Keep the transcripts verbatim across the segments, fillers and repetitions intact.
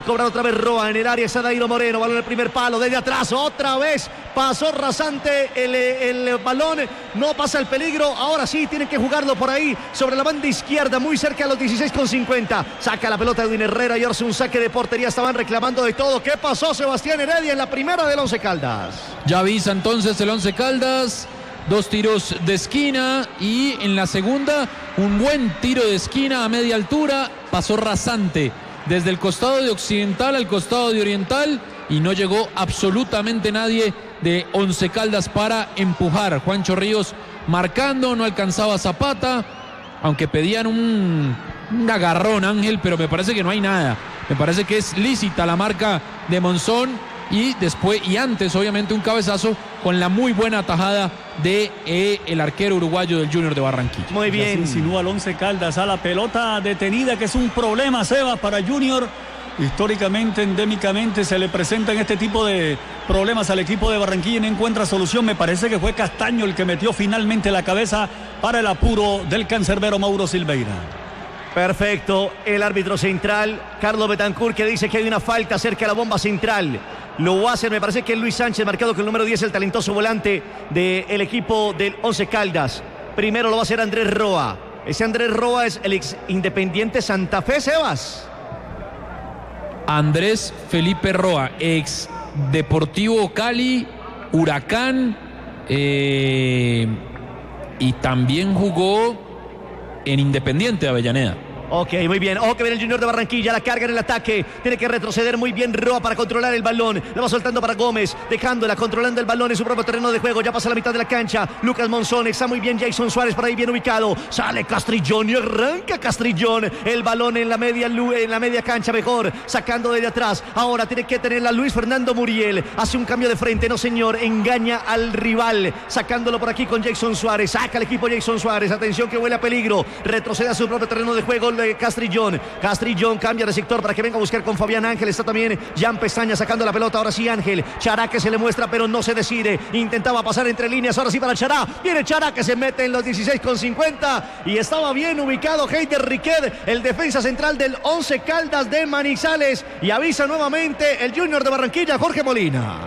Cobra otra vez Roa en el área, está Dairo Moreno, balón en el primer palo, desde atrás, otra vez, pasó rasante el, el balón, no pasa el peligro, ahora sí, tienen que jugarlo por ahí, sobre la banda izquierda, muy cerca a los dieciséis con cincuenta, saca la pelota Edwin Herrera y ahora hace un saque de portería, estaban reclamando de todo. ¿Qué pasó, Sebastián Heredia, en la primera del Once Caldas? Ya avisa entonces el Once Caldas, dos tiros de esquina y en la segunda, un buen tiro de esquina a media altura, pasó rasante desde el costado de occidental al costado de oriental y no llegó absolutamente nadie de Once Caldas para empujar. Juancho Ríos marcando, no alcanzaba Zapata, aunque pedían un, un agarrón, Ángel, pero me parece que no hay nada. Me parece que es lícita la marca de Monzón y después y antes obviamente un cabezazo con la muy buena atajada de eh, el arquero uruguayo del Junior de Barranquilla. Muy bien. Insinúa el Once Caldas a la pelota detenida, que es un problema, Seba, para Junior. Históricamente, endémicamente se le presentan este tipo de problemas al equipo de Barranquilla y no encuentra solución. Me parece que fue Castaño el que metió finalmente la cabeza para el apuro del cancerbero Mauro Silveira. Perfecto, el árbitro central, Carlos Betancourt, que dice que hay una falta cerca de la bomba central. Lo va a hacer, me parece que es Luis Sánchez, marcado con el número diez, el talentoso volante del equipo del Once Caldas. Primero lo va a hacer Andrés Roa. Ese Andrés Roa es el ex Independiente Santa Fe, Sebas. Andrés Felipe Roa, ex Deportivo Cali, Huracán, eh, y también jugó en Independiente de Avellaneda. Ok, muy bien. Ojo que viene el Junior de Barranquilla. La carga en el ataque. Tiene que retroceder muy bien Roa para controlar el balón. La va soltando para Gómez. Dejándola, controlando el balón en su propio terreno de juego. Ya pasa la mitad de la cancha. Lucas Monzón. Está muy bien Jason Suárez por ahí bien ubicado. Sale Castrillón y arranca Castrillón. El balón en la media, en la media cancha mejor. Sacando desde atrás. Ahora tiene que tenerla Luis Fernando Muriel. Hace un cambio de frente. No, señor. Engaña al rival. Sacándolo por aquí con Jason Suárez. Saca el equipo Jason Suárez. Atención que huele a peligro. Retrocede a su propio terreno de juego. Castrillón, Castrillón cambia de sector para que venga a buscar con Fabián Ángel. Está también Jan Pestaña sacando la pelota. Ahora sí Ángel, Chará que se le muestra pero no se decide, intentaba pasar entre líneas. Ahora sí para Chará, viene Chará que se mete en los dieciséis con cincuenta y estaba bien ubicado Heider Riquet, el defensa central del Once Caldas de Manizales, y avisa nuevamente el Junior de Barranquilla, Jorge Molina.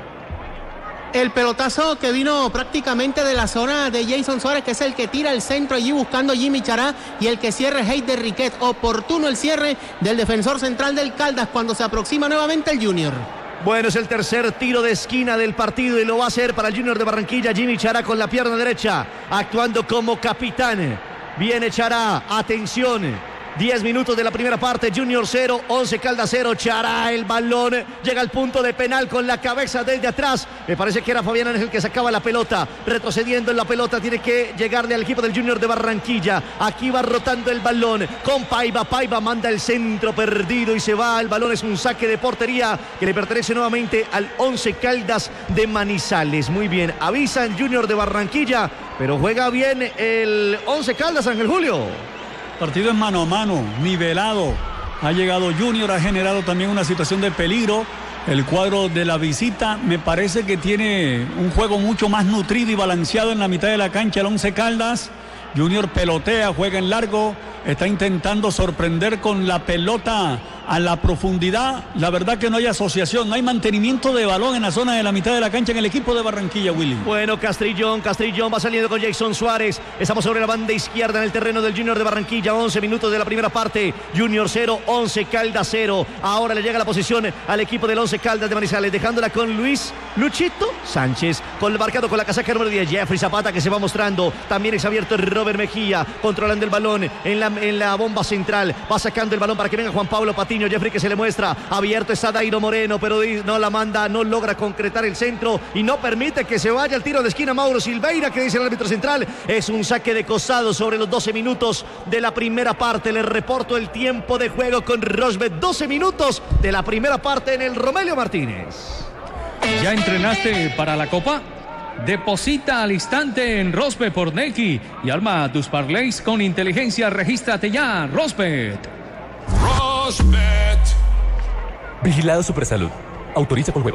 El pelotazo que vino prácticamente de la zona de Jason Suárez, que es el que tira el centro allí buscando Jimmy Chará, y el que cierra Heider Riquet. Oportuno el cierre del defensor central del Caldas cuando se aproxima nuevamente el Junior. Bueno, es el tercer tiro de esquina del partido y lo va a hacer para el Junior de Barranquilla. Jimmy Chará con la pierna derecha, actuando como capitán. Viene Chará, atención. diez minutos de la primera parte, Junior cero, Once Caldas cero, Chará el balón, llega al punto de penal con la cabeza desde atrás, me parece que era Fabián Ángel que sacaba la pelota, retrocediendo en la pelota, tiene que llegarle al equipo del Junior de Barranquilla, aquí va rotando el balón, con Paiva, Paiva manda el centro perdido y se va, el balón es un saque de portería que le pertenece nuevamente al Once Caldas de Manizales. Muy bien, avisa el Junior de Barranquilla, pero juega bien el Once Caldas, Ángel Julio. Partido es mano a mano, nivelado. Ha llegado Junior, ha generado también una situación de peligro. El cuadro de la visita me parece que tiene un juego mucho más nutrido y balanceado en la mitad de la cancha el Once Caldas. Junior pelotea, juega en largo, está intentando sorprender con la pelota a la profundidad. La verdad que no hay asociación, no hay mantenimiento de balón en la zona de la mitad de la cancha en el equipo de Barranquilla, Willy. Bueno, Castrillón, Castrillón va saliendo con Jason Suárez. Estamos sobre la banda izquierda en el terreno del Junior de Barranquilla. once minutos de la primera parte. Junior cero, Once Caldas cero. Ahora le llega la posición al equipo del Once Caldas de Manizales, dejándola con Luis Luchito Sánchez, con el marcado con la casaca número diez. Jeffrey Zapata que se va mostrando. También es abierto Robert Mejía, controlando el balón en la, en la bomba central. Va sacando el balón para que venga Juan Pablo Patiño. Jeffrey que se le muestra, abierto está Dairo Moreno, pero no la manda, no logra concretar el centro y no permite que se vaya el tiro de esquina Mauro Silveira, que dice el árbitro central, es un saque de costado sobre los doce minutos de la primera parte. Le reporto el tiempo de juego con Rosbet, doce minutos de la primera parte en el Romelio Martínez. ¿Ya entrenaste para la Copa? Deposita al instante en Rosbet por Neki y arma tus parlays con inteligencia. Regístrate ya, Rosbet. Rosbet. Vigilado Supersalud. Autoriza con juegos.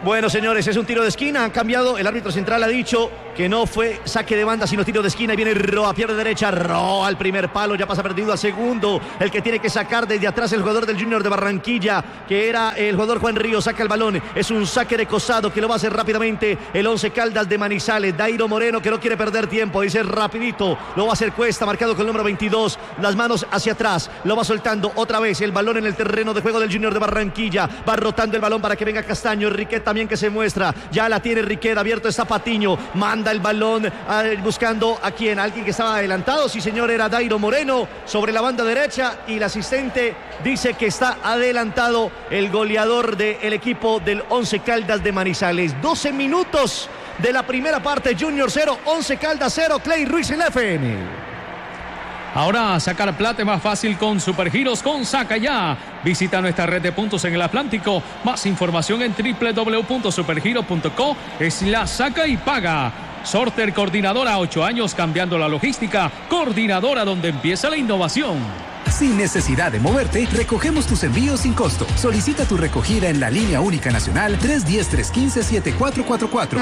Bueno, señores, es un tiro de esquina. Han cambiado. El árbitro central ha dicho que no fue saque de banda, sino tiro de esquina. Y viene Roa, pierde derecha. Roa al primer palo. Ya pasa perdido al segundo. El que tiene que sacar desde atrás el jugador del Junior de Barranquilla, que era el jugador Juan Ríos. Saca el balón. Es un saque de costado que lo va a hacer rápidamente el Once Caldas de Manizales. Dairo Moreno, que no quiere perder tiempo. Dice rapidito. Lo va a hacer Cuesta, marcado con el número veintidós. Las manos hacia atrás. Lo va soltando otra vez. El balón en el terreno de juego del Junior de Barranquilla. Va rotando el balón para que venga Castaño. Riquet también que se muestra, ya la tiene Riquet, abierto está Patiño, manda el balón eh, buscando a quien, alguien que estaba adelantado, sí señor, era Dairo Moreno sobre la banda derecha, y el asistente dice que está adelantado el goleador del equipo del Once Caldas de Manizales. doce minutos de la primera parte, Junior cero, Once Caldas cero, Clay Ruiz en la F M. Ahora sacar plata es más fácil con Supergiros con Saca Ya. Visita nuestra red de puntos en el Atlántico. Más información en doble u doble u doble u punto supergiros punto co. Es la saca y paga. Sorter Coordinadora, ocho años cambiando la logística. Coordinadora, donde empieza la innovación. Sin necesidad de moverte, recogemos tus envíos sin costo. Solicita tu recogida en la línea única nacional tres uno cero, tres uno cinco, siete cuatro cuatro cuatro.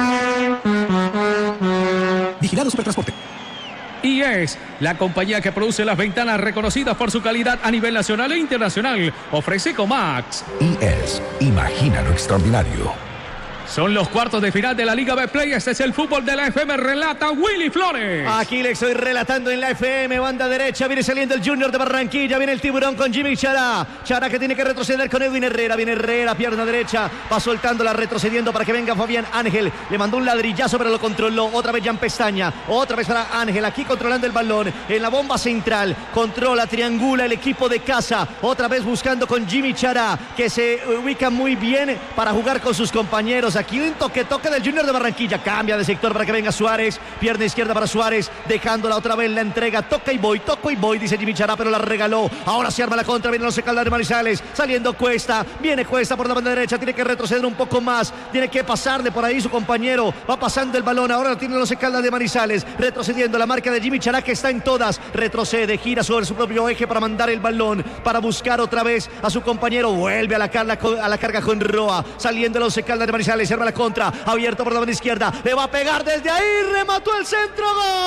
Vigilado Supertransporte. Y es la compañía que produce las ventanas reconocidas por su calidad a nivel nacional e internacional. Ofrece Comax. Y es, imagina lo extraordinario. Son los cuartos de final de la Liga Betplay. Este es el fútbol de la F M. Relata Willy Flores. Aquí le estoy relatando en la F M. Banda derecha. Viene saliendo el Junior de Barranquilla. Viene el Tiburón con Jimmy Chará. Chará que tiene que retroceder con Edwin Herrera. Viene Herrera, pierna derecha. Va soltándola, retrocediendo para que venga Fabián Ángel. Le mandó un ladrillazo, pero lo controló. Otra vez Jan Pestaña. Otra vez para Ángel. Aquí controlando el balón. En la bomba central. Controla, triangula el equipo de casa. Otra vez buscando con Jimmy Chará, que se ubica muy bien para jugar con sus compañeros. Aquí un toque toque del Junior de Barranquilla, cambia de sector para que venga Suárez, pierna izquierda para Suárez, dejándola otra vez la entrega, toca y voy, toco y voy, dice Jimmy Chará, pero la regaló. Ahora se arma la contra, viene el Once Caldas de Manizales, saliendo Cuesta, viene Cuesta por la banda derecha, tiene que retroceder un poco más, tiene que pasarle por ahí su compañero, va pasando el balón, ahora lo tiene el Once Caldas de Manizales, retrocediendo la marca de Jimmy Chará, que está en todas, retrocede, gira sobre su propio eje para mandar el balón, para buscar otra vez a su compañero, vuelve a la carga, a la carga con Roa, saliendo el Once Caldas de Manizales, se arma la contra, abierto por la banda izquierda, le va a pegar desde ahí, remató el centro,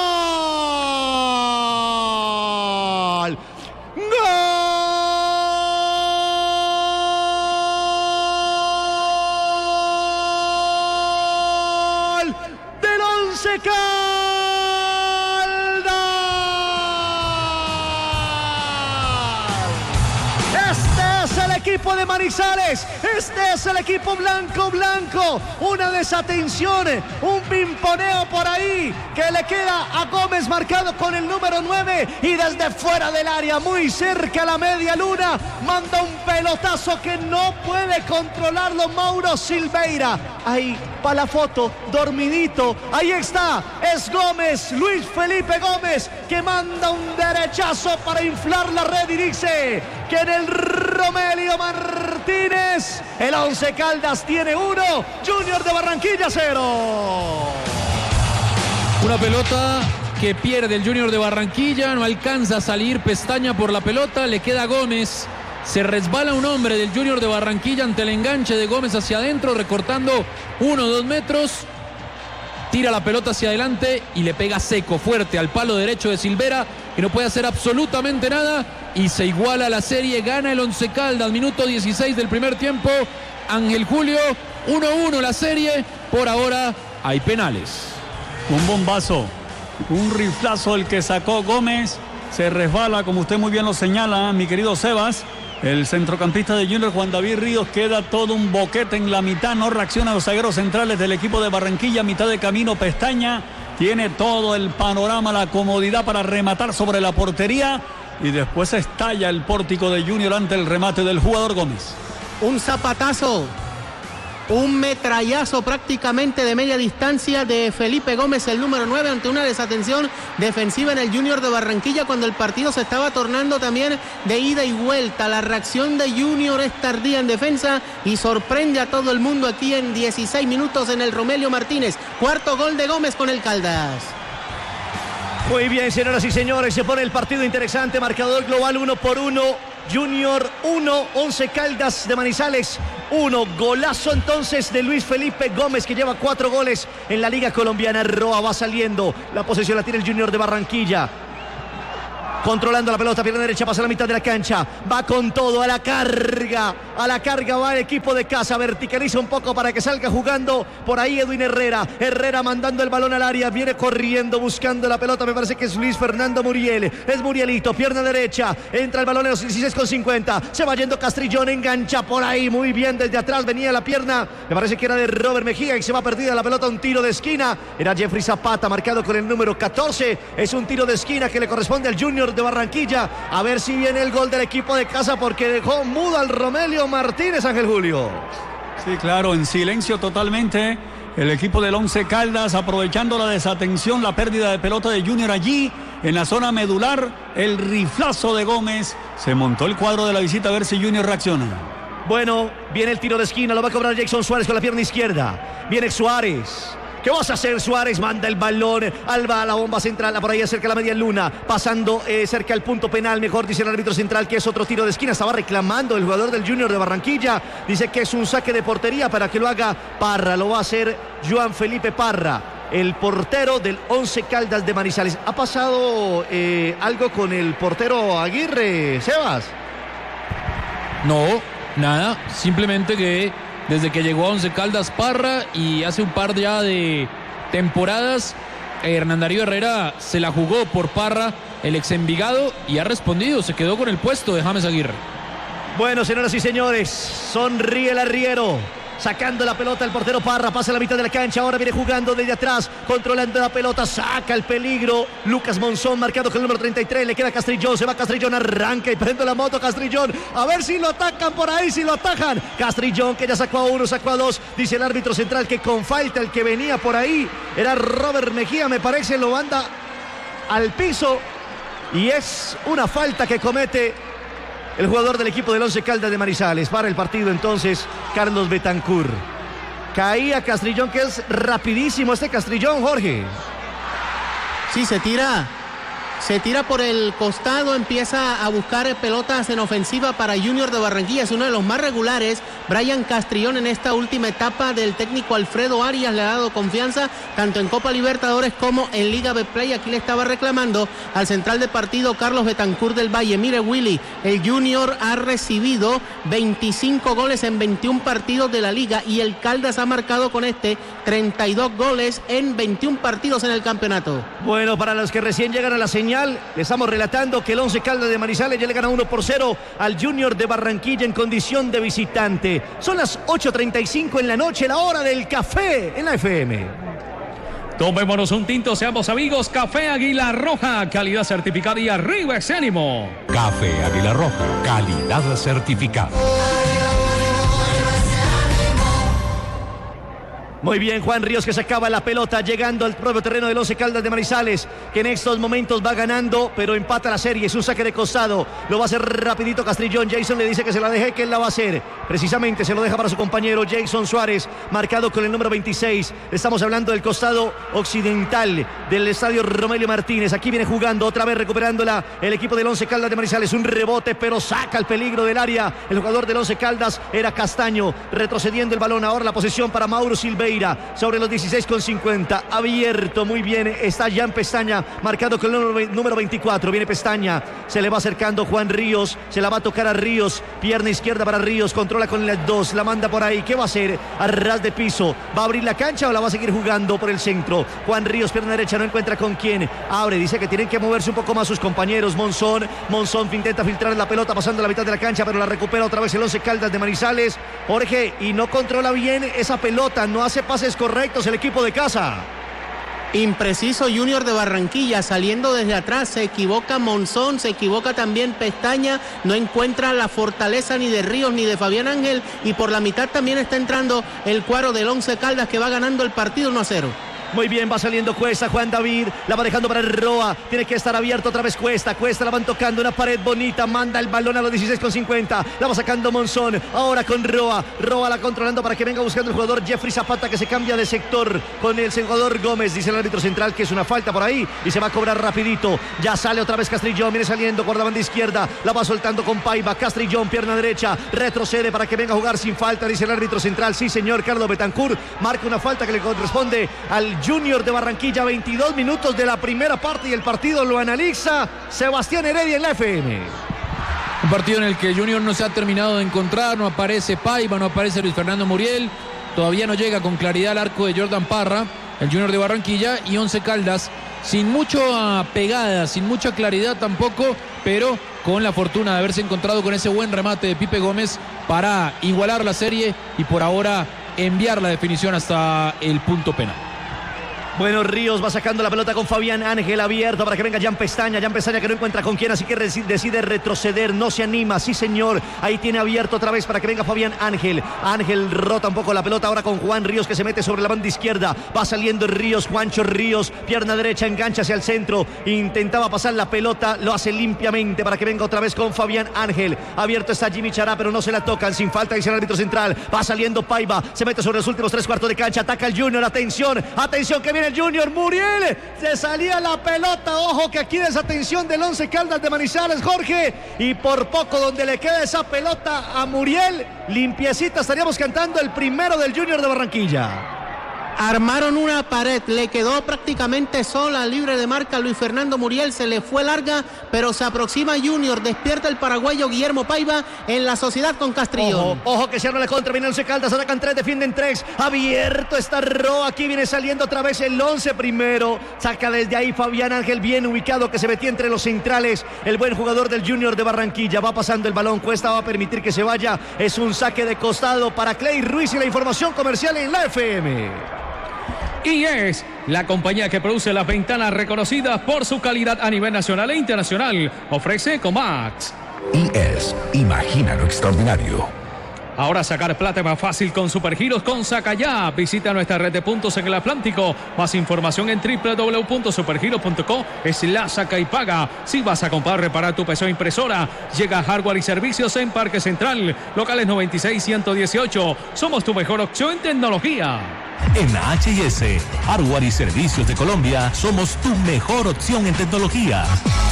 gol, gol del Once Caldas. Equipo de Manizales, este es el equipo blanco blanco, una desatención, un pimponeo por ahí que le queda a Gómez, marcado con el número nueve, y desde fuera del área, muy cerca a la media luna, manda un pelotazo que no puede controlarlo Mauro Silveira. Ahí para la foto, dormidito, ahí está, es Gómez, Luis Felipe Gómez, que manda un derechazo para inflar la red y dice que en el Romelio Martínez el Once Caldas tiene uno, Junior de Barranquilla cero. Una pelota que pierde el Junior de Barranquilla, no alcanza a salir Pestaña por la pelota, le queda Gómez. Se resbala un hombre del Junior de Barranquilla ante el enganche de Gómez hacia adentro, recortando uno o dos metros. Tira la pelota hacia adelante y le pega seco, fuerte al palo derecho de Silvera, que no puede hacer absolutamente nada. Y se iguala la serie, gana el Once Caldas, minuto dieciséis del primer tiempo. Ángel Julio, uno a uno la serie. Por ahora hay penales. Un bombazo, un riflazo el que sacó Gómez. Se resbala, como usted muy bien lo señala, mi querido Sebas. El centrocampista de Junior, Juan David Ríos, queda todo un boquete en la mitad. No reacciona los zagueros centrales del equipo de Barranquilla. Mitad de camino Pestaña. Tiene todo el panorama, la comodidad para rematar sobre la portería. Y después estalla el pórtico de Junior ante el remate del jugador Gómez. Un zapatazo, un metrallazo prácticamente de media distancia de Felipe Gómez, el número nueve, ante una desatención defensiva en el Junior de Barranquilla cuando el partido se estaba tornando también de ida y vuelta. La reacción de Junior es tardía en defensa y sorprende a todo el mundo aquí en dieciséis minutos en el Romelio Martínez. Cuarto gol de Gómez con el Caldas. Muy bien, señoras y señores, se pone el partido interesante, marcador global uno por uno. Junior uno, Once Caldas de Manizales uno. Golazo entonces de Luis Felipe Gómez, que lleva cuatro goles en la Liga Colombiana. Roa va saliendo, la posesión la tiene el Junior de Barranquilla. Controlando la pelota, pierna derecha, pasa a la mitad de la cancha. Va con todo, a la carga. A la carga va el equipo de casa. Verticaliza un poco para que salga jugando por ahí Edwin Herrera. Herrera mandando el balón al área. Viene corriendo, buscando la pelota. Me parece que es Luis Fernando Muriel. Es Murielito, pierna derecha. Entra el balón en los dieciséis con cincuenta. Se va yendo Castrillón, engancha por ahí. Muy bien, desde atrás venía la pierna. Me parece que era de Robert Mejía y se va perdida la pelota. Un tiro de esquina. Era Jeffrey Zapata, marcado con el número catorce. Es un tiro de esquina que le corresponde al Junior de Barranquilla. A ver si viene el gol del equipo de casa, porque dejó mudo al Romelio Martínez, Ángel Julio. Sí, claro, en silencio totalmente el equipo del Once Caldas, aprovechando la desatención, la pérdida de pelota de Junior allí en la zona medular. El riflazo de Gómez. Se montó el cuadro de la visita a ver si Junior reacciona. Bueno, viene el tiro de esquina, lo va a cobrar Jackson Suárez con la pierna izquierda. Viene Suárez. ¿Qué vas a hacer, Suárez? Manda el balón, Alba, la bomba central, por ahí acerca la media luna, pasando eh, cerca al punto penal, mejor dice el árbitro central que es otro tiro de esquina. Estaba reclamando el jugador del Junior de Barranquilla, dice que es un saque de portería para que lo haga Parra, lo va a hacer Joan Felipe Parra, el portero del Once Caldas de Manizales. ¿Ha pasado eh, algo con el portero Aguirre, Sebas? No, nada, simplemente que desde que llegó a Once Caldas Parra y hace un par ya de temporadas, Hernán Darío Herrera se la jugó por Parra, el ex Envigado, y ha respondido, se quedó con el puesto de James Aguirre. Bueno, señoras y señores, sonríe el arriero. Sacando la pelota el portero Parra, pasa a la mitad de la cancha, ahora viene jugando desde atrás, controlando la pelota, saca el peligro. Lucas Monzón, marcado con el número treinta y tres, le queda Castrillón, se va Castrillón, arranca y prende la moto Castrillón, a ver si lo atacan por ahí, si lo atajan. Castrillón, que ya sacó a uno, sacó a dos, dice el árbitro central que con falta el que venía por ahí era Robert Mejía, me parece, lo manda al piso y es una falta que comete el jugador del equipo del Once Caldas de Manizales. Para el partido entonces Carlos Betancur. Caía Castrillón, que es rapidísimo este Castrillón, Jorge. Sí, se tira. Se tira por el costado, empieza a buscar pelotas en ofensiva para Junior de Barranquilla. Es uno de los más regulares. Brian Castrillón en esta última etapa del técnico Alfredo Arias le ha dado confianza tanto en Copa Libertadores como en Liga Betplay. Aquí le estaba reclamando al central de partido Carlos Betancur del Valle. Mire, Willy, el Junior ha recibido veinticinco goles en veintiún partidos de la liga y el Caldas ha marcado con este treinta y dos goles en veintiún partidos en el campeonato. Bueno, para los que recién llegan a la señal, le estamos relatando que el Once Caldas de Manizales ya le gana uno por cero al Junior de Barranquilla en condición de visitante. Son las ocho treinta y cinco en la noche, la hora del café en la F M. Tomémonos un tinto, seamos amigos. Café Águila Roja, calidad certificada y arriba ese ánimo. Café Águila Roja, calidad certificada. Muy bien, Juan Ríos, que sacaba la pelota llegando al propio terreno del Once Caldas de Manizales, que en estos momentos va ganando, pero empata la serie. Es un saque de costado, lo va a hacer rapidito Castrillón. Jason le dice que se la deje, que él la va a hacer. Precisamente se lo deja para su compañero Jason Suárez, marcado con el número veintiséis. Estamos hablando del costado occidental del estadio Romelio Martínez. Aquí viene jugando, otra vez recuperándola el equipo del Once Caldas de Manizales. Un rebote, pero saca el peligro del área. El jugador del Once Caldas era Castaño, retrocediendo el balón. Ahora la posesión para Mauro Silveira sobre los dieciséis con cincuenta, abierto, muy bien, está Jan Pestaña, marcado con el número veinticuatro, viene Pestaña, se le va acercando Juan Ríos, se la va a tocar a Ríos, pierna izquierda para Ríos, controla con las dos, la manda por ahí, ¿qué va a hacer? A ras de piso, ¿va a abrir la cancha o la va a seguir jugando por el centro? Juan Ríos, pierna derecha, no encuentra con quién, abre, dice que tienen que moverse un poco más sus compañeros. Monzón, Monzón intenta filtrar la pelota pasando la mitad de la cancha, pero la recupera otra vez el Once Caldas de Manizales, Jorge, y no controla bien esa pelota, no hace pases correctos el equipo de casa. Impreciso Junior de Barranquilla, saliendo desde atrás, se equivoca Monzón, se equivoca también Pestaña, no encuentra la fortaleza ni de Ríos ni de Fabián Ángel, y por la mitad también está entrando el cuadro del Once Caldas, que va ganando el partido uno a cero. Muy bien, va saliendo Cuesta, Juan David, la va dejando para Roa, tiene que estar abierto otra vez Cuesta, Cuesta la van tocando, una pared bonita, manda el balón a los dieciséis con cincuenta, la va sacando Monzón, ahora con Roa, Roa la controlando para que venga buscando el jugador Jeffrey Zapata, que se cambia de sector con el jugador Gómez, dice el árbitro central que es una falta por ahí y se va a cobrar rapidito, ya sale otra vez Castrillón, viene saliendo por la banda izquierda, la va soltando con Paiva, Castrillón, pierna derecha, retrocede para que venga a jugar sin falta, dice el árbitro central, sí señor, Carlos Betancourt, marca una falta que le corresponde al Junior de Barranquilla, veintidós minutos de la primera parte y el partido lo analiza Sebastián Heredia en la F M. Un partido en el que Junior no se ha terminado de encontrar, no aparece Paiva, no aparece Luis Fernando Muriel, todavía no llega con claridad al arco de Jordan Parra, el Junior de Barranquilla, y Once Caldas sin mucha pegada, sin mucha claridad tampoco, pero con la fortuna de haberse encontrado con ese buen remate de Pipe Gómez para igualar la serie y por ahora enviar la definición hasta el punto penal. Bueno, Ríos va sacando la pelota con Fabián Ángel abierto para que venga Jan Pestaña. Jan Pestaña que no encuentra con quién, así que decide retroceder, no se anima, sí señor. Ahí tiene abierto otra vez para que venga Fabián Ángel. Ángel rota un poco la pelota ahora con Juan Ríos que se mete sobre la banda izquierda. Va saliendo Ríos, Juancho Ríos, pierna derecha, engancha hacia el centro. Intentaba pasar la pelota, lo hace limpiamente para que venga otra vez con Fabián Ángel. Abierto está Jimmy Chará, pero no se la tocan, sin falta, dice el árbitro central. Va saliendo Paiva, se mete sobre los últimos tres cuartos de cancha, ataca el Junior, atención, atención que viene el Junior, Muriel, se salía la pelota, ojo que aquí desatención del Once Caldas de Manizales, Jorge, y por poco donde le queda esa pelota a Muriel, limpiecita, estaríamos cantando el primero del Junior de Barranquilla. Armaron una pared, le quedó prácticamente sola, libre de marca Luis Fernando Muriel, se le fue larga, pero se aproxima Junior, despierta el paraguayo Guillermo Paiva en la sociedad con Castrillón. Ojo, ojo que se arma la contra, viene Once Caldas, atacan tres, defienden tres, abierto está Roa, aquí viene saliendo otra vez el once primero, saca desde ahí Fabián Ángel, bien ubicado, que se metía entre los centrales, el buen jugador del Junior de Barranquilla, va pasando el balón, Cuesta va a permitir que se vaya, es un saque de costado para Clay Ruiz y la información comercial en la F M. Y es la compañía que produce las ventanas reconocidas por su calidad a nivel nacional e internacional. Ofrece Comax. I S, imagina lo extraordinario. Ahora sacar plata es más fácil con Supergiros con Saca Ya. Visita nuestra red de puntos en el Atlántico. Más información en doble u doble u doble u punto supergiros punto co. Es la saca y paga. Si vas a comprar, reparar tu P C o impresora, llega Hardware y Servicios en Parque Central. Locales noventa y seis, ciento dieciocho. Somos tu mejor opción en tecnología. En la H y S, Hardware y Servicios de Colombia, somos tu mejor opción en tecnología.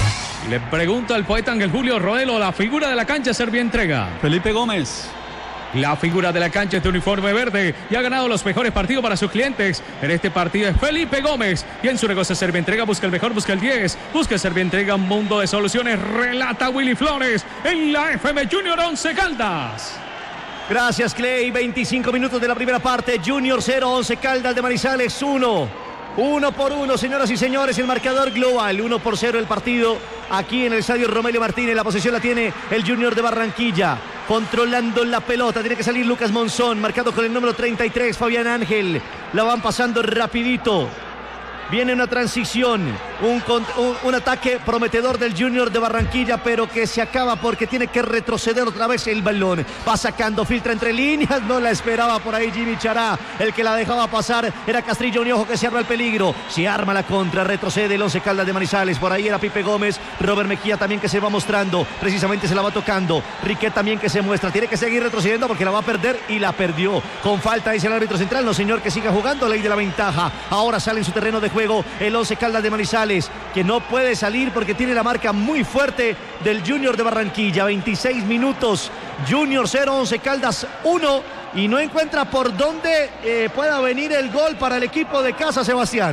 Le pregunto al poeta Ángel Julio Rodelo, la figura de la cancha Servientrega. Felipe Gómez. La figura de la cancha es de uniforme verde y ha ganado los mejores partidos para sus clientes. En este partido es Felipe Gómez y en su negocio Servientrega busca el mejor, busca el diez. Busca Servientrega, un mundo de soluciones. Relata Willy Flores en la F M Junior Once Caldas. Gracias, Clay. veinticinco minutos de la primera parte. Junior cero, Once Caldas de Manizales uno. Uno por uno, señoras y señores, el marcador global. Uno por cero el partido aquí en el estadio Romelio Martínez. La posesión la tiene el Junior de Barranquilla. Controlando la pelota, tiene que salir Lucas Monzón, marcado con el número treinta y tres, Fabián Ángel. La van pasando rapidito. Viene una transición, un, un, un ataque prometedor del Junior de Barranquilla, pero que se acaba porque tiene que retroceder otra vez el balón. Va sacando, filtra entre líneas, no la esperaba por ahí Jimmy Chará. El que la dejaba pasar era Castrillo, un ojo que se arma el peligro. Se arma la contra, retrocede el Once Caldas de Manizales. Por ahí era Pipe Gómez, Robert Mejía también que se va mostrando. Precisamente se la va tocando. Riquet también que se muestra. Tiene que seguir retrocediendo porque la va a perder y la perdió. Con falta dice el árbitro central. No señor, que siga jugando, ley de la ventaja. Ahora sale en su terreno de juego el Once Caldas de Manizales, que no puede salir porque tiene la marca muy fuerte del Junior de Barranquilla. veintiséis minutos, Junior cero, Once Caldas uno, y no encuentra por dónde eh, pueda venir el gol para el equipo de casa, Sebastián.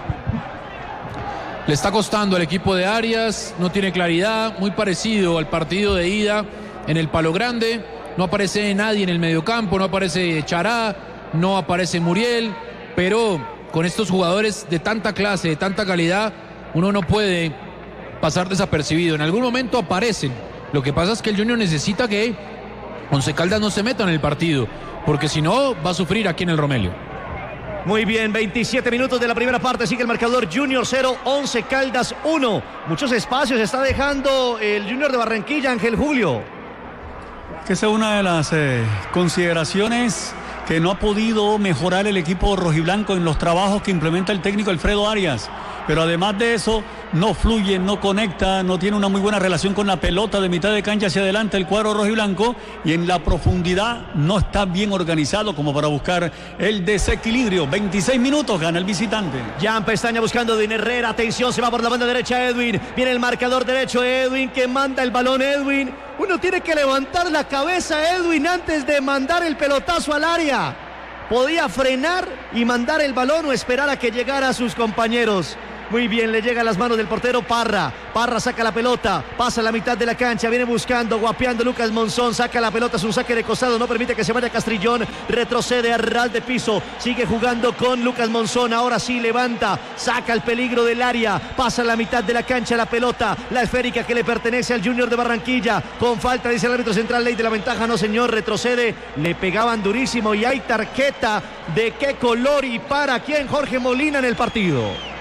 Le está costando al equipo de Arias, no tiene claridad, muy parecido al partido de ida en el Palo Grande. No aparece nadie en el mediocampo, no aparece Chará, no aparece Muriel, pero con estos jugadores de tanta clase, de tanta calidad, uno no puede pasar desapercibido. En algún momento aparecen. Lo que pasa es que el Junior necesita que Once Caldas no se meta en el partido, porque si no va a sufrir aquí en el Romelio. Muy bien, veintisiete minutos de la primera parte, sigue el marcador Junior cero, Once Caldas uno. Muchos espacios está dejando el Junior de Barranquilla, Ángel Julio. Que esa es una de las eh, consideraciones que no ha podido mejorar el equipo rojiblanco en los trabajos que implementa el técnico Alfredo Arias. Pero además de eso, no fluye, no conecta, no tiene una muy buena relación con la pelota de mitad de cancha hacia adelante el cuadro rojiblanco, y en la profundidad no está bien organizado como para buscar el desequilibrio. veintiséis minutos gana el visitante. Jan Pestaña buscando a Edwin Herrera. Atención, se va por la banda derecha Edwin. Viene el marcador derecho Edwin, que manda el balón Edwin. Uno tiene que levantar la cabeza Edwin antes de mandar el pelotazo al área. Podía frenar y mandar el balón o esperar a que llegara a sus compañeros. Muy bien, le llega a las manos del portero Parra. Parra saca la pelota, pasa a la mitad de la cancha, viene buscando, guapeando Lucas Monzón, saca la pelota, es un saque de costado, no permite que se vaya Castrillón, retrocede a ras de piso, sigue jugando con Lucas Monzón, ahora sí levanta, saca el peligro del área, pasa a la mitad de la cancha la pelota, la esférica que le pertenece al Junior de Barranquilla, con falta, dice el árbitro central, ley de la ventaja, no señor, retrocede, le pegaban durísimo y hay tarjeta. ¿De qué color y para quién? Jorge Molina en el partido.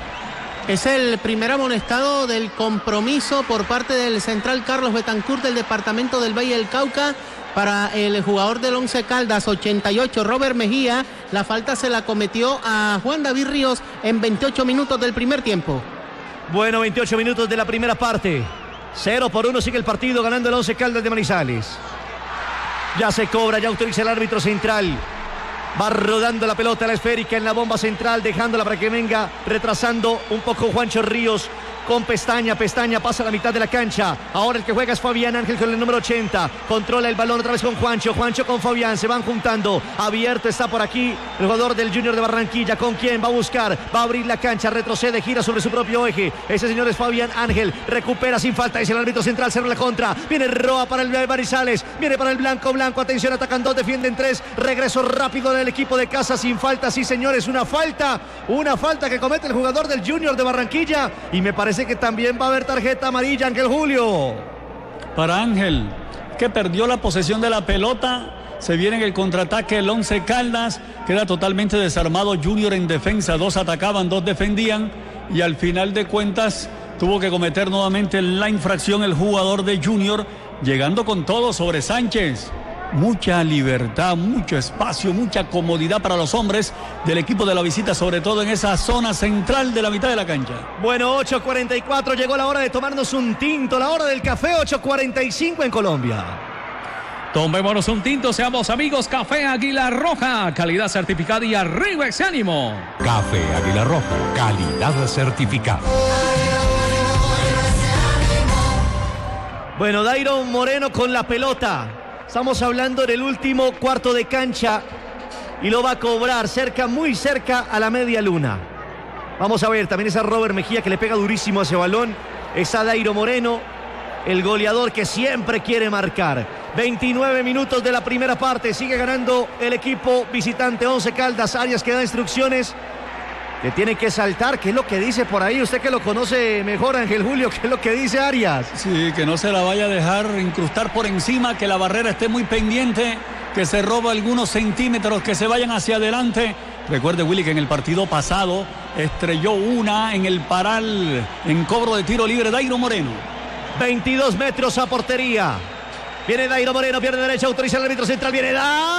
Es el primer amonestado del compromiso por parte del central Carlos Betancourt del departamento del Valle del Cauca para el jugador del Once Caldas, ochenta y ocho, Robert Mejía. La falta se la cometió a Juan David Ríos en veintiocho minutos del primer tiempo. Bueno, veintiocho minutos de la primera parte. cero por uno sigue el partido, ganando el Once Caldas de Manizales. Ya se cobra, ya autoriza el árbitro central. Va rodando la pelota, la esférica en la bomba central, dejándola para que venga retrasando un poco Juancho Ríos con Pestaña. Pestaña pasa a la mitad de la cancha. Ahora el que juega es Fabián Ángel con el número ochenta. Controla el balón otra vez con Juancho. Juancho con Fabián. Se van juntando. Abierto está por aquí el jugador del Junior de Barranquilla. ¿Con quién? Va a buscar. Va a abrir la cancha. Retrocede. Gira sobre su propio eje. Ese señor es Fabián Ángel. Recupera sin falta. Es el árbitro central. Cerra la contra. Viene Roa para el Manizales. Viene para el Blanco. Blanco. Atención. Atacan dos. Defienden tres. Regreso rápido del equipo de casa sin falta. Sí, señores. Una falta. Una falta que comete el jugador del Junior de Barranquilla. Y me parece que también va a haber tarjeta amarilla, Ángel Julio. Para Ángel, que perdió la posesión de la pelota. Se viene en el contraataque el Once Caldas. Queda totalmente desarmado Junior en defensa. Dos atacaban, dos defendían. Y al final de cuentas tuvo que cometer nuevamente la infracción el jugador de Junior, llegando con todo sobre Sánchez. Mucha libertad, mucho espacio, mucha comodidad para los hombres del equipo de la visita, sobre todo en esa zona central de la mitad de la cancha. Bueno, ocho cuarenta y cuatro, llegó la hora de tomarnos un tinto, la hora del café, ocho cuarenta y cinco en Colombia. Tomémonos un tinto, seamos amigos. Café Águila Roja, calidad certificada y arriba ese ánimo. Café Águila Roja, calidad certificada. Bueno, Dairon Moreno con la pelota. Estamos hablando del último cuarto de cancha y lo va a cobrar cerca, muy cerca a la media luna. Vamos a ver, también está Robert Mejía que le pega durísimo a ese balón. Está Dairo Moreno, el goleador que siempre quiere marcar. veintinueve minutos de la primera parte, sigue ganando el equipo visitante Once Caldas. Arias que da instrucciones que tiene que saltar. ¿Qué es lo que dice por ahí? Usted que lo conoce mejor, Ángel Julio, ¿qué es lo que dice Arias? Sí, que no se la vaya a dejar incrustar por encima, que la barrera esté muy pendiente, que se roba algunos centímetros, que se vayan hacia adelante. Recuerde, Willy, que en el partido pasado estrelló una en el paral en cobro de tiro libre Dairo Moreno. veintidós metros a portería. Viene Dairo Moreno, pierde derecha, autoriza el árbitro central, viene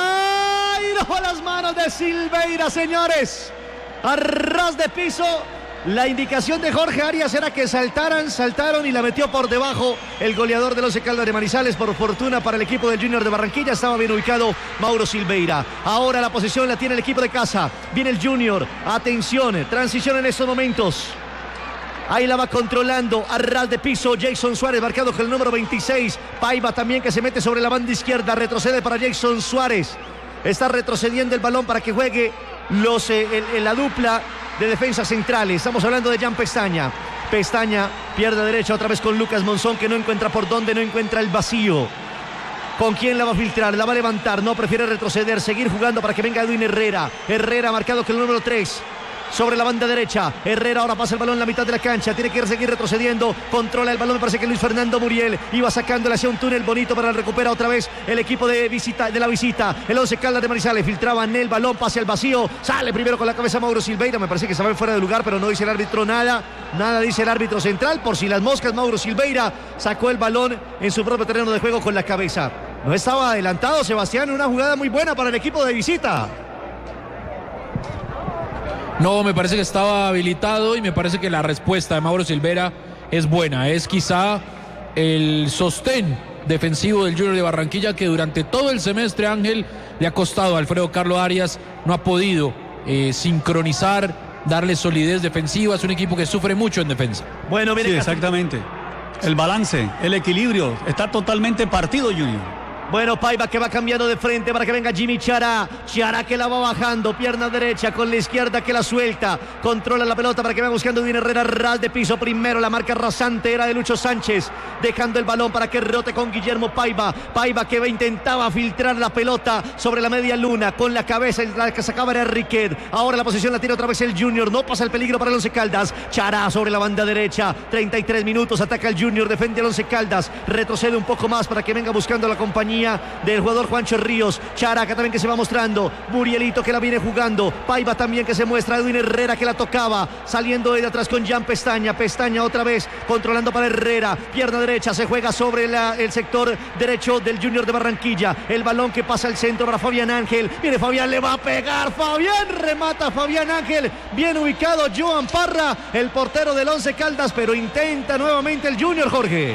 Dairo a las manos de Silveira, señores. A ras de piso, la indicación de Jorge Arias era que saltaran, saltaron y la metió por debajo el goleador del Once Caldas de Manizales. Por fortuna para el equipo del Junior de Barranquilla, estaba bien ubicado Mauro Silveira. Ahora la posesión la tiene el equipo de casa. Viene el Junior, atención, transición en estos momentos. Ahí la va controlando a ras de piso Jason Suárez, marcado con el número veintiséis. Paiva también, que se mete sobre la banda izquierda, retrocede para Jason Suárez. Está retrocediendo el balón para que juegue los, eh, el, el, la dupla de defensas centrales. Estamos hablando de Jan Pestaña. Pestaña pierde derecha otra vez con Lucas Monzón, que no encuentra por dónde, no encuentra el vacío. ¿Con quién la va a filtrar? La va a levantar, no, prefiere retroceder, seguir jugando para que venga Edwin Herrera. Herrera marcado con el número tres. Sobre la banda derecha, Herrera ahora pasa el balón en la mitad de la cancha, tiene que seguir retrocediendo, controla el balón, me parece que Luis Fernando Muriel iba sacándole hacia un túnel bonito, para recupera otra vez el equipo de visita de la visita, el Once Caldas de Manizales, filtraban el balón, pase al vacío, sale primero con la cabeza Mauro Silveira, me parece que se va fuera de lugar, pero no dice el árbitro nada, nada dice el árbitro central, por si las moscas. Mauro Silveira sacó el balón en su propio terreno de juego con la cabeza. no estaba adelantado Sebastián, una jugada muy buena para el equipo de visita. No, me parece que estaba habilitado y me parece que la respuesta de Mauro Silvera es buena. Es quizá el sostén defensivo del Junior de Barranquilla que durante todo el semestre, Ángel, le ha costado a Alfredo Carlos Arias, no ha podido eh, sincronizar, darle solidez defensiva. Es un equipo que sufre mucho en defensa. Bueno, mire, sí, exactamente. El balance, el equilibrio, está totalmente partido, Junior. Bueno, Paiva que va cambiando de frente para que venga Jimmy Chará. Chará que la va bajando, pierna derecha con la izquierda que la suelta. Controla la pelota para que va buscando Edwin Herrera, ras de piso primero. La marca rasante era de Lucho Sánchez, dejando el balón para que rote con Guillermo Paiva. Paiva que intentaba filtrar la pelota sobre la media luna con la cabeza, la que sacaba era Riquet. Ahora la posición la tiene otra vez el Junior, no pasa el peligro para el Once Caldas. Chará sobre la banda derecha, treinta y tres minutos, ataca el Junior, defiende el Once Caldas, retrocede un poco más para que venga buscando la compañía del jugador Juancho Ríos. Characa también que se va mostrando, Murielito que la viene jugando, Paiva también que se muestra, Edwin Herrera que la tocaba, saliendo de atrás con Jan Pestaña. Pestaña otra vez controlando para Herrera, pierna derecha, se juega sobre la, el sector derecho del Junior de Barranquilla. El balón que pasa al centro para Fabián Ángel, viene Fabián, le va a pegar Fabián, remata Fabián Ángel, bien ubicado Joan Parra, el portero del Once Caldas, pero intenta nuevamente el Junior, Jorge.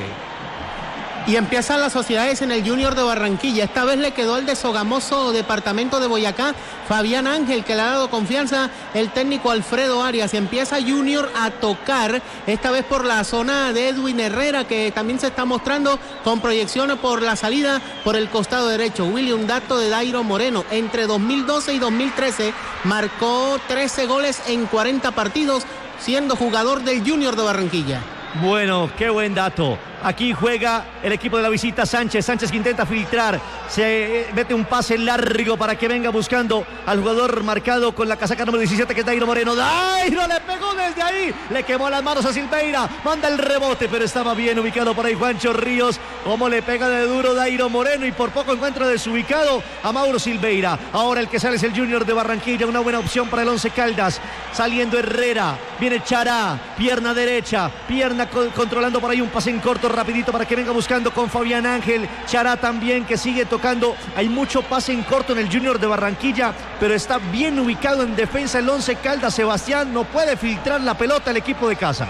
Y empiezan las sociedades en el Junior de Barranquilla. Esta vez le quedó el de Sogamoso, departamento de Boyacá, Fabián Ángel, que le ha dado confianza el técnico Alfredo Arias. Y empieza Junior a tocar, esta vez por la zona de Edwin Herrera, que también se está mostrando con proyección por la salida por el costado derecho. Willy, un dato de Dairo Moreno. Entre dos mil doce y dos mil trece marcó trece goles en cuarenta partidos, siendo jugador del Junior de Barranquilla. Bueno, qué buen dato. Aquí juega el equipo de la visita Sánchez. Sánchez que intenta filtrar. Se mete un pase largo para que venga buscando al jugador marcado con la casaca número diecisiete, que es Dairo Moreno. Dairo le pegó desde ahí. Le quemó las manos a Silveira. Manda el rebote, pero estaba bien ubicado por ahí Juancho Ríos. Como le pega de duro Dairo Moreno y por poco encuentra desubicado a Mauro Silveira. Ahora el que sale es el Junior de Barranquilla. Una buena opción para el Once Caldas. Saliendo Herrera. Viene Chará. Pierna derecha. Pierna co- controlando por ahí un pase en corto rapidito para que venga buscando con Fabián Ángel. Chará también que sigue tocando. Hay mucho pase en corto en el Junior de Barranquilla, pero está bien ubicado en defensa el Once Caldas. Sebastián, no puede filtrar la pelota el equipo de casa.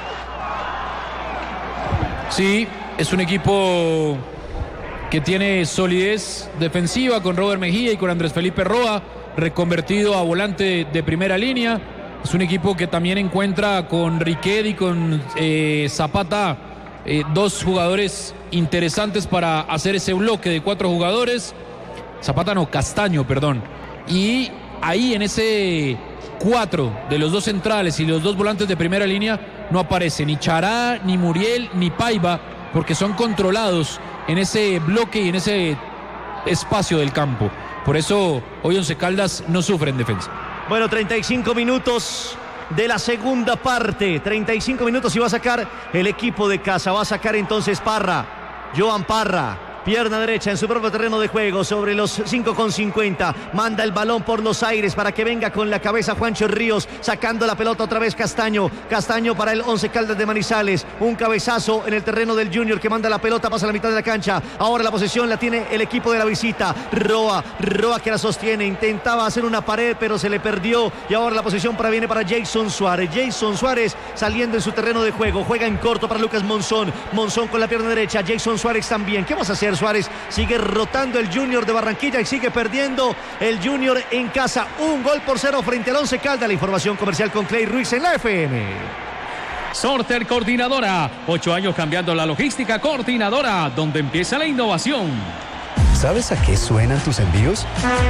Sí, es un equipo que tiene solidez defensiva con Robert Mejía y con Andrés Felipe Roa, reconvertido a volante de primera línea. Es un equipo que también encuentra con Riquet y con eh, Zapata eh, dos jugadores interesantes para hacer ese bloque de cuatro jugadores. Zapata no, Castaño, perdón. Y ahí en ese cuatro de los dos centrales y los dos volantes de primera línea no aparece ni Chará, ni Muriel, ni Paiva, porque son controlados en ese bloque y en ese espacio del campo. Por eso hoy Once Caldas no sufre en defensa. Bueno, treinta y cinco minutos de la segunda parte. treinta y cinco minutos y va a sacar el equipo de casa. Va a sacar entonces Parra, Joan Parra. Pierna derecha en su propio terreno de juego sobre los cinco con cincuenta. Manda el balón por los aires para que venga con la cabeza Juancho Ríos. Sacando la pelota otra vez Castaño. Castaño para el Once Caldas de Manizales. Un cabezazo en el terreno del Junior que manda la pelota, pasa a la mitad de la cancha. Ahora la posesión la tiene el equipo de la visita. Roa, Roa que la sostiene. Intentaba hacer una pared pero se le perdió. Y ahora la posición para viene para Jason Suárez. Jason Suárez saliendo en su terreno de juego. Juega en corto para Lucas Monzón. Monzón con la pierna derecha. Jason Suárez también. ¿Qué vas a hacer, Suárez? Sigue rotando el Junior de Barranquilla y sigue perdiendo el Junior en casa. Un gol por cero frente al Once Caldas. La información comercial con Clay Ruiz en la F M. Sorter Coordinadora. Ocho años cambiando la logística. Coordinadora, donde empieza la innovación. ¿Sabes a qué suenan tus envíos?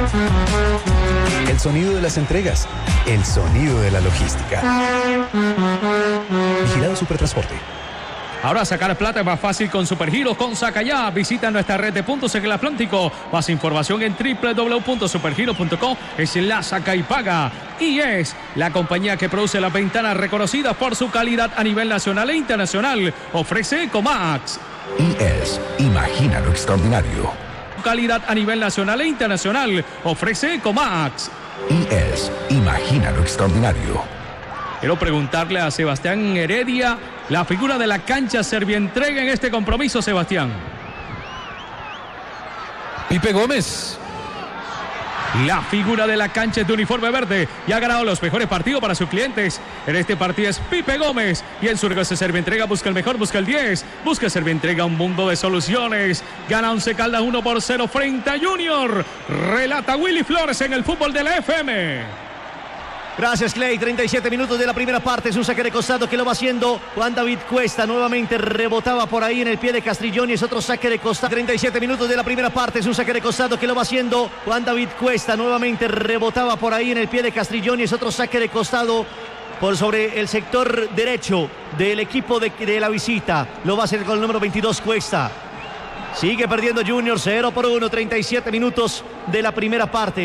El sonido de las entregas. El sonido de la logística. Vigilado Supertransporte. Ahora sacar plata es más fácil con Supergiros con Saca Ya. Visita nuestra red de puntos en el Atlántico. Más información en doble u doble u doble u punto supergiros punto com. Es la Saca y Paga. Y es la compañía que produce las ventanas reconocidas por su calidad a nivel nacional e internacional. Ofrece Ecomax. Y es Imagina lo Extraordinario. Calidad a nivel nacional e internacional. Ofrece Ecomax. Y es Imagina lo Extraordinario. Quiero preguntarle a Sebastián Heredia, la figura de la cancha Servientrega en este compromiso, Sebastián. Pipe Gómez. La figura de la cancha es de uniforme verde y ha ganado los mejores partidos para sus clientes. En este partido es Pipe Gómez y en Surgos de Servientrega busca el mejor, busca el diez, busca Servientrega, un mundo de soluciones. Gana Once Caldas uno por cero frente a Junior. Relata Willy Flores en el fútbol de la F M. Gracias, Clay. treinta y siete minutos de la primera parte. Es un saque de costado que lo va haciendo Juan David Cuesta. Nuevamente rebotaba por ahí en el pie de Castrillón y es otro saque de costado. treinta y siete minutos de la primera parte. Es un saque de costado que lo va haciendo Juan David Cuesta. Nuevamente rebotaba por ahí en el pie de Castrillón y es otro saque de costado por sobre el sector derecho del equipo de, de la visita. Lo va a hacer con el número veintidós, Cuesta. Sigue perdiendo Junior cero por uno. treinta y siete minutos de la primera parte.